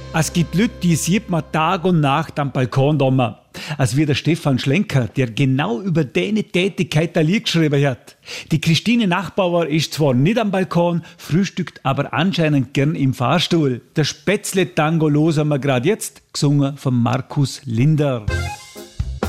Es gibt Leute, die sieht man Tag und Nacht am Balkon da. Als wie der Stefan Schlenker, der genau über deine Tätigkeit ein Lied geschrieben hat. Die Christine Nachbauer ist zwar nicht am Balkon, frühstückt aber anscheinend gern im Fahrstuhl. Der Spätzle-Tango hören wir gerade jetzt, gesungen von Markus Linder.